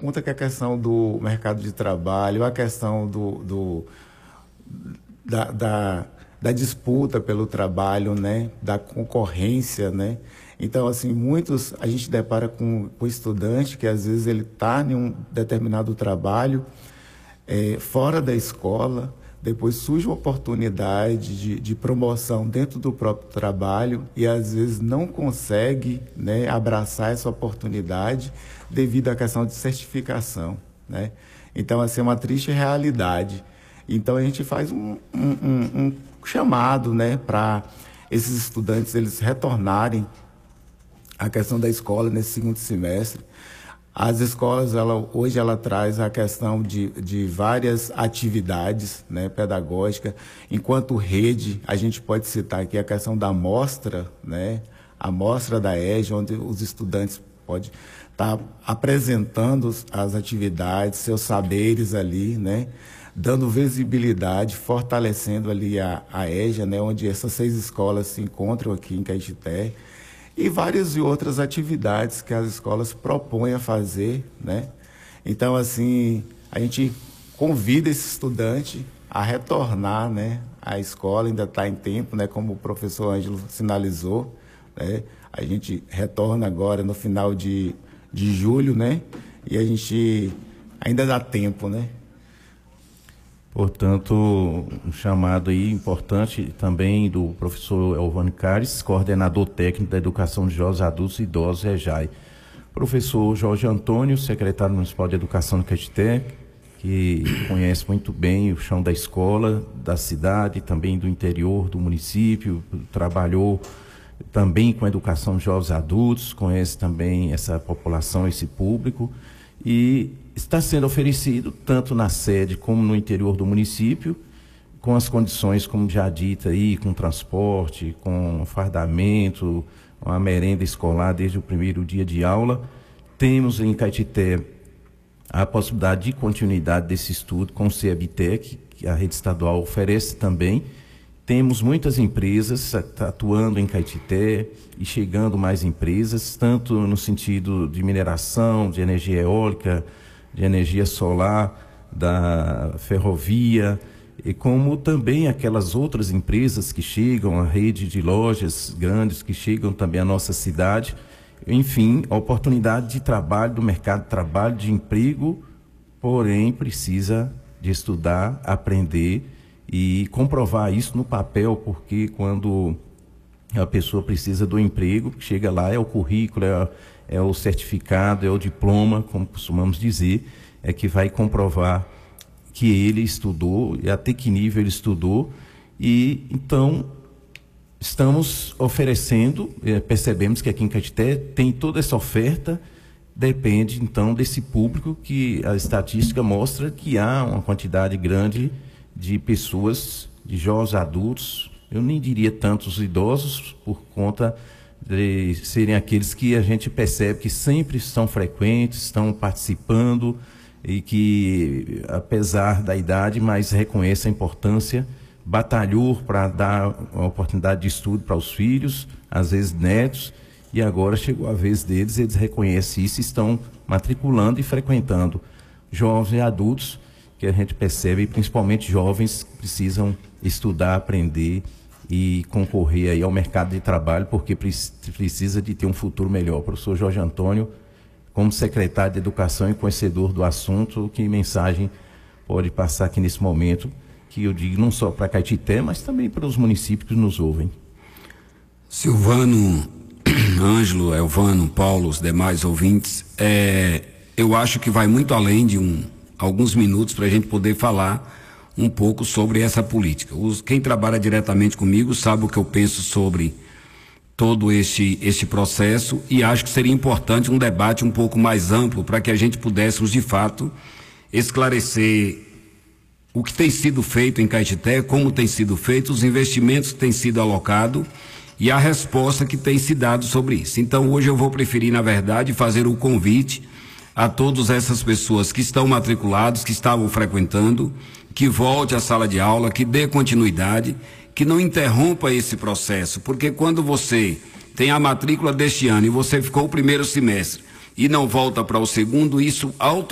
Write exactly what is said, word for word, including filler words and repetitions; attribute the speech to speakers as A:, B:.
A: pergunta que a questão do mercado de trabalho, a questão do, do da, da, da disputa pelo trabalho, né, da concorrência, né? Então, assim, muitos, a gente depara com o estudante que às vezes ele está em um determinado trabalho é, fora da escola, depois surge uma oportunidade de, de promoção dentro do próprio trabalho e às vezes não consegue, né, abraçar essa oportunidade devido à questão de certificação, né? Então, assim, é uma triste realidade. Então, a gente faz um, um, um, um chamado, né, para esses estudantes eles retornarem à questão da escola nesse segundo semestre. As escolas, ela, hoje, ela traz a questão de, de várias atividades, né, pedagógicas. Enquanto rede, a gente pode citar aqui a questão da mostra, né, a mostra da E J, onde os estudantes podem estar apresentando as atividades, seus saberes ali, né, dando visibilidade, fortalecendo ali a, a E J, né, onde essas seis escolas se encontram aqui em Caetité. E várias e outras atividades que as escolas propõem a fazer, né? Então, assim, a gente convida esse estudante a retornar, né, à escola, ainda está em tempo, né, como o professor Ângelo sinalizou, né? A gente retorna agora no final de, de julho, né? E a gente ainda dá tempo, né?
B: Portanto, um chamado aí importante também do professor Elvano Cares, coordenador técnico da Educação de Jovens, Adultos e Idosos, REJAI. Professor Jorge Antônio, secretário municipal de Educação do Caetité, que conhece muito bem o chão da escola, da cidade, também do interior do município, trabalhou também com a educação de jovens adultos, conhece também essa população, esse público, e está sendo oferecido tanto na sede como no interior do município, com as condições, como já dita aí, com transporte, com fardamento, uma merenda escolar desde o primeiro dia de aula. Temos em Caetité a possibilidade de continuidade desse estudo com o CEBTEC, que a rede estadual oferece também. Temos muitas empresas atuando em Caetité e chegando mais empresas, tanto no sentido de mineração, de energia eólica, de energia solar, da ferrovia, e como também aquelas outras empresas que chegam, a rede de lojas grandes que chegam também à nossa cidade. Enfim, a oportunidade de trabalho, do mercado de trabalho, de emprego, porém precisa de estudar, aprender e comprovar isso no papel, porque quando a pessoa precisa do emprego, chega lá, é o currículo, é, é o certificado, é o diploma, como costumamos dizer, é que vai comprovar que ele estudou e até que nível ele estudou. E então estamos oferecendo, eh, percebemos que aqui em Caetité tem toda essa oferta, depende então desse público, que a estatística mostra que há uma quantidade grande de pessoas, de jovens adultos, eu nem diria tantos idosos, por conta de serem aqueles que a gente percebe que sempre estão frequentes, estão participando e que, apesar da idade, mas reconhece a importância, batalhou para dar uma oportunidade de estudo para os filhos, às vezes netos, e agora chegou a vez deles, eles reconhecem isso e estão matriculando e frequentando. Jovens e adultos, que a gente percebe, principalmente jovens, que precisam estudar, aprender e concorrer aí ao mercado de trabalho, porque precisa de ter um futuro melhor. Professor Jorge Antônio, como secretário de Educação e conhecedor do assunto, que mensagem pode passar aqui nesse momento, que eu digo não só para Caetité, mas também para os municípios que nos ouvem?
C: Silvano, Ângelo, Elvano, Paulo, os demais ouvintes, é, eu acho que vai muito além de um, alguns minutos para a gente poder falar um pouco sobre essa política. Os, quem trabalha diretamente comigo sabe o que eu penso sobre todo este, este processo, e acho que seria importante um debate um pouco mais amplo para que a gente pudéssemos, de fato, esclarecer o que tem sido feito em Caetité, como tem sido feito, os investimentos que têm sido alocados e a resposta que tem se dado sobre isso. Então, hoje eu vou preferir, na verdade, fazer o convite a todas essas pessoas que estão matriculados, que estavam frequentando, que volte à sala de aula, que dê continuidade, que não interrompa esse processo, porque quando você tem a matrícula deste ano e você ficou o primeiro semestre e não volta para o segundo, isso automaticamente